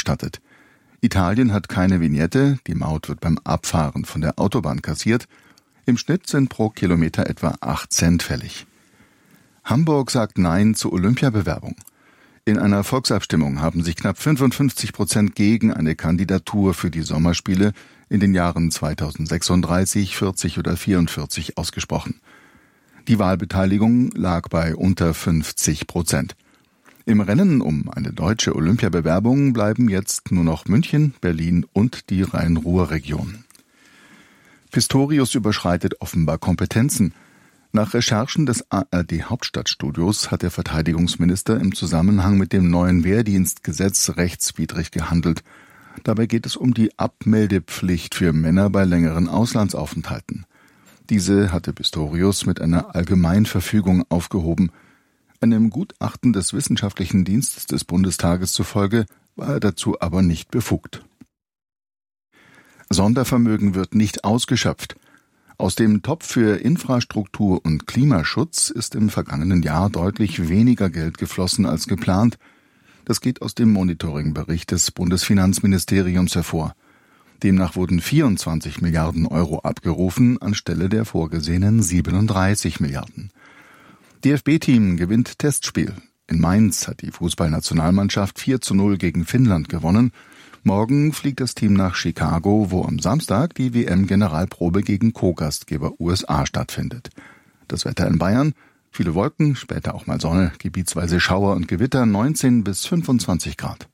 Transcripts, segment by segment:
ausgestattet. Italien hat keine Vignette, die Maut wird beim Abfahren von der Autobahn kassiert. Im Schnitt sind pro Kilometer etwa 8 Cent fällig. Hamburg sagt Nein zur Olympiabewerbung. In einer Volksabstimmung haben sich knapp 55% gegen eine Kandidatur für die Sommerspiele in den Jahren 2036, 40 oder 44 ausgesprochen. Die Wahlbeteiligung lag bei unter 50%. Im Rennen um eine deutsche Olympiabewerbung bleiben jetzt nur noch München, Berlin und die Rhein-Ruhr-Region. Pistorius überschreitet offenbar Kompetenzen. Nach Recherchen des ARD-Hauptstadtstudios hat der Verteidigungsminister im Zusammenhang mit dem neuen Wehrdienstgesetz rechtswidrig gehandelt. Dabei geht es um die Abmeldepflicht für Männer bei längeren Auslandsaufenthalten. Diese hatte Pistorius mit einer Allgemeinverfügung aufgehoben. Einem Gutachten des Wissenschaftlichen Dienstes des Bundestages zufolge war er dazu aber nicht befugt. Sondervermögen wird nicht ausgeschöpft. Aus dem Topf für Infrastruktur und Klimaschutz ist im vergangenen Jahr deutlich weniger Geld geflossen als geplant. Das geht aus dem Monitoringbericht des Bundesfinanzministeriums hervor. Demnach wurden 24 Milliarden Euro abgerufen, anstelle der vorgesehenen 37 Milliarden. DFB-Team gewinnt Testspiel. In Mainz hat die Fußballnationalmannschaft 4:0 gegen Finnland gewonnen. Morgen fliegt das Team nach Chicago, wo am Samstag die WM-Generalprobe gegen Co-Gastgeber USA stattfindet. Das Wetter in Bayern: viele Wolken, später auch mal Sonne, gebietsweise Schauer und Gewitter, 19 bis 25 Grad.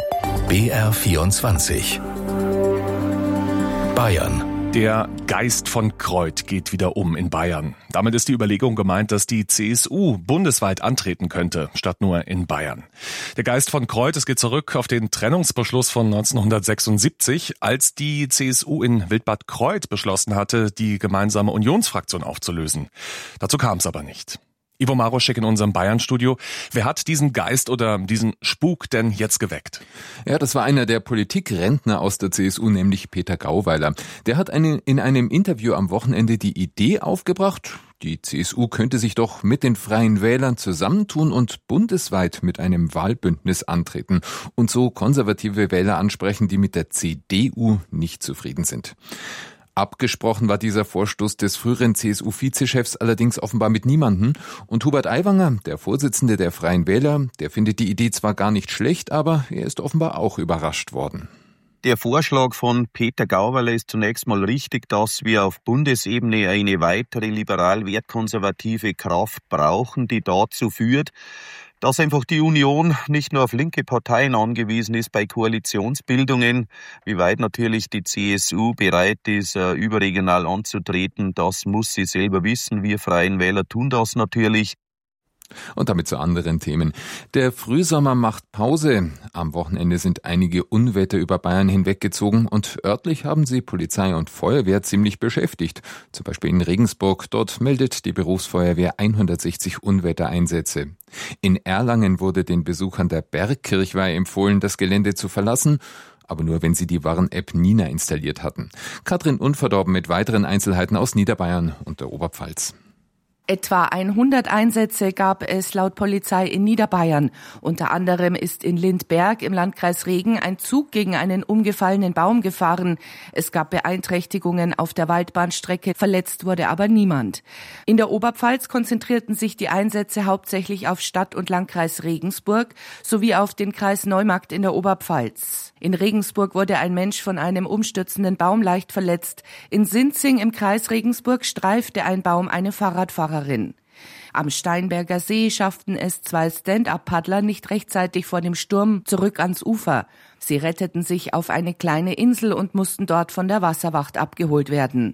BR24 Bayern. Der Geist von Kreuth geht wieder um in Bayern. Damit ist die Überlegung gemeint, dass die CSU bundesweit antreten könnte, statt nur in Bayern. Der Geist von Kreuth, es geht zurück auf den Trennungsbeschluss von 1976, als die CSU in Wildbad Kreuth beschlossen hatte, die gemeinsame Unionsfraktion aufzulösen. Dazu kam es aber nicht. Ivo Maroschek in unserem Bayern-Studio. Wer hat diesen Geist oder diesen Spuk denn jetzt geweckt? Ja, das war einer der Politikrentner aus der CSU, nämlich Peter Gauweiler. Der hat in einem Interview am Wochenende die Idee aufgebracht, die CSU könnte sich doch mit den Freien Wählern zusammentun und bundesweit mit einem Wahlbündnis antreten und so konservative Wähler ansprechen, die mit der CDU nicht zufrieden sind. Abgesprochen war dieser Vorstoß des früheren CSU-Vizechefs allerdings offenbar mit niemandem. Und Hubert Aiwanger, der Vorsitzende der Freien Wähler, der findet die Idee zwar gar nicht schlecht, aber er ist offenbar auch überrascht worden. Der Vorschlag von Peter Gauweiler ist zunächst mal richtig, dass wir auf Bundesebene eine weitere liberal-wertkonservative Kraft brauchen, die dazu führt, dass einfach die Union nicht nur auf linke Parteien angewiesen ist bei Koalitionsbildungen. Wie weit natürlich die CSU bereit ist, überregional anzutreten, das muss sie selber wissen. Wir Freien Wähler tun das natürlich. Und damit zu anderen Themen. Der Frühsommer macht Pause. Am Wochenende sind einige Unwetter über Bayern hinweggezogen und örtlich haben sie Polizei und Feuerwehr ziemlich beschäftigt. Zum Beispiel in Regensburg. Dort meldet die Berufsfeuerwehr 160 Unwettereinsätze. In Erlangen wurde den Besuchern der Bergkirchweih empfohlen, das Gelände zu verlassen, aber nur wenn sie die Warn-App Nina installiert hatten. Katrin Unverdorben mit weiteren Einzelheiten aus Niederbayern und der Oberpfalz. Etwa 100 Einsätze gab es laut Polizei in Niederbayern. Unter anderem ist in Lindberg im Landkreis Regen ein Zug gegen einen umgefallenen Baum gefahren. Es gab Beeinträchtigungen auf der Waldbahnstrecke, verletzt wurde aber niemand. In der Oberpfalz konzentrierten sich die Einsätze hauptsächlich auf Stadt- und Landkreis Regensburg sowie auf den Kreis Neumarkt in der Oberpfalz. In Regensburg wurde ein Mensch von einem umstürzenden Baum leicht verletzt. In Sinzing im Kreis Regensburg streifte ein Baum eine Fahrradfahrerin. Am Steinberger See schafften es 2 Stand-up-Paddler nicht rechtzeitig vor dem Sturm zurück ans Ufer. Sie retteten sich auf eine kleine Insel und mussten dort von der Wasserwacht abgeholt werden.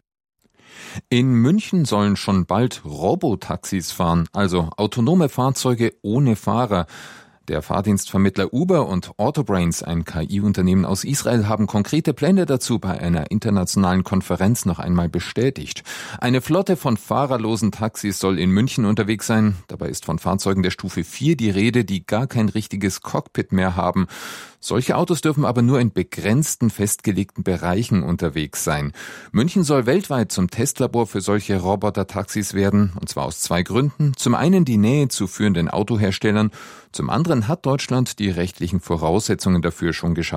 In München sollen schon bald Robotaxis fahren, also autonome Fahrzeuge ohne Fahrer. Der Fahrdienstvermittler Uber und Autobrains, ein KI-Unternehmen aus Israel, haben konkrete Pläne dazu bei einer internationalen Konferenz noch einmal bestätigt. Eine Flotte von fahrerlosen Taxis soll in München unterwegs sein. Dabei ist von Fahrzeugen der Stufe 4 die Rede, die gar kein richtiges Cockpit mehr haben. Solche Autos dürfen aber nur in begrenzten, festgelegten Bereichen unterwegs sein. München soll weltweit zum Testlabor für solche Roboter-Taxis werden, und zwar aus 2 Gründen. Zum einen die Nähe zu führenden Autoherstellern, zum anderen hat Deutschland die rechtlichen Voraussetzungen dafür schon geschaffen.